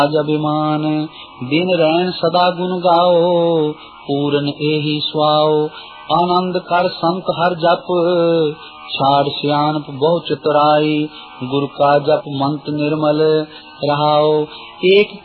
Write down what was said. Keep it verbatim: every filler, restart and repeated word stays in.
राज अभिमान दिन रैन सदा गुण गाओ, पूरन एहि सुआओ। आनंद कर संत हर जप, छाड़ सियानप बहु चतुराई। गुरु का जप मंत्र निर्मल रहाओ, एक